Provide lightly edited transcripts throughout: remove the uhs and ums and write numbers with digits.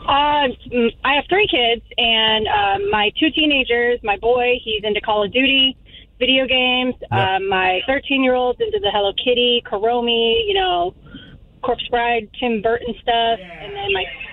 I have 3 kids, and my 2 teenagers, my boy, he's into Call of Duty, video games. Yep. My 13-year-old's into the Hello Kitty, Kuromi, Corpse Bride, Tim Burton stuff. Yeah. And then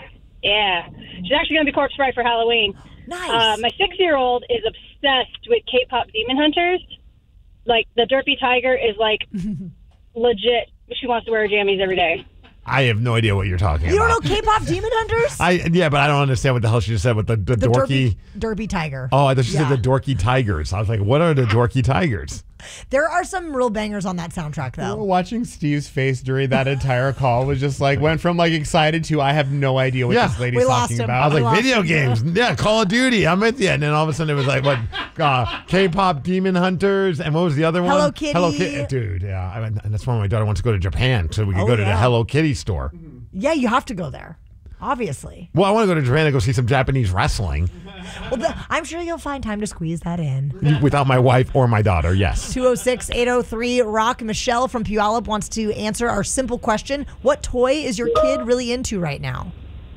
she's actually going to be Corpse Bride for Halloween. Nice. My 6-year-old is obsessed with K-pop Demon Hunters. Like, the Derpy Tiger is, like, legit. She wants to wear her jammies every day. I have no idea what you're talking about. You don't know K-pop Demon Hunters? Yeah, but I don't understand what the hell she just said with the dorky... Derpy Tiger. Oh, I thought she said the Dorky Tigers. I was like, what are the Dorky Tigers? There are some real bangers on that soundtrack, though. Watching Steve's face during that entire call was just like, went from like excited to I have no idea what this lady's talking about. I was like, video games. Yeah, Call of Duty. I'm with you. And then all of a sudden it was like, what? K-pop Demon Hunters. And what was the other one? Hello Kitty. Hello Kitty. Dude, yeah. And that's why my daughter wants to go to Japan so we could go to the Hello Kitty store. Yeah, you have to go there. Obviously. Well, I want to go to Japan and go see some Japanese wrestling. Well, I'm sure you'll find time to squeeze that in. Without my wife or my daughter, yes. 206-803-ROCK. Michelle from Puyallup wants to answer our simple question. What toy is your kid really into right now?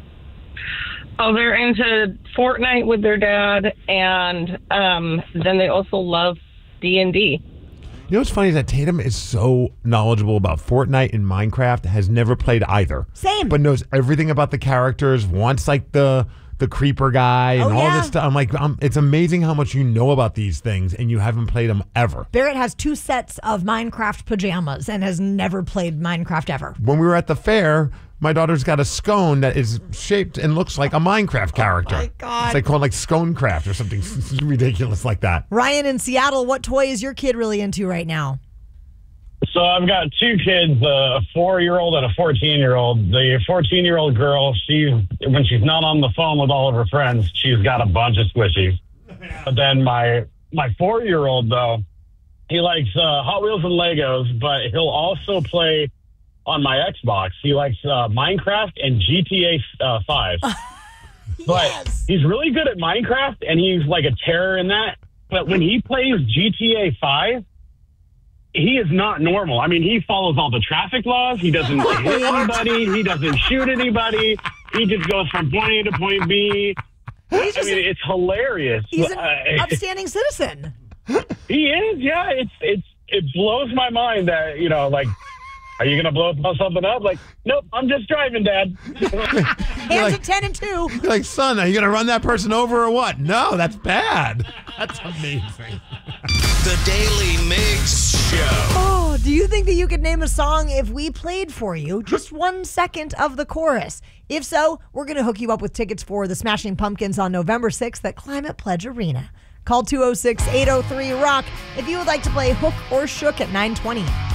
Oh, they're into Fortnite with their dad, and then they also love D&D. You know what's funny is that Tatum is so knowledgeable about Fortnite and Minecraft, has never played either. Same. But knows everything about the characters, wants like the creeper guy and all this stuff. I'm like, it's amazing how much you know about these things and you haven't played them ever. Barrett has 2 sets of Minecraft pajamas and has never played Minecraft ever. When we were at the fair, my daughter's got a scone that is shaped and looks like a Minecraft character. Oh my God. It's like called like Sconecraft or something ridiculous like that. Ryan in Seattle, what toy is your kid really into right now? So I've got 2 kids, a 4-year-old and a 14-year-old. The 14-year-old girl, when she's not on the phone with all of her friends, she's got a bunch of squishies. But then my 4-year-old, though, he likes Hot Wheels and Legos, but he'll also play on my Xbox. He likes Minecraft and GTA 5. But he's really good at Minecraft, and he's like a terror in that. But when he plays GTA 5, he is not normal. I mean, he follows all the traffic laws. He doesn't hit anybody. He doesn't shoot anybody. He just goes from point A to point B. It's hilarious. He's an upstanding citizen. He is, yeah. It blows my mind that, are you going to blow something up? Like, nope, I'm just driving, Dad. Hands at 10 and 2. You're like, son, are you going to run that person over or what? No, that's bad. That's amazing. The Daily Mix Show. Oh, do you think that you could name a song if we played for you just 1 second of the chorus? If so, we're going to hook you up with tickets for the Smashing Pumpkins on November 6th at Climate Pledge Arena. Call 206-803-ROCK if you would like to play Hook or Shook at 9:20.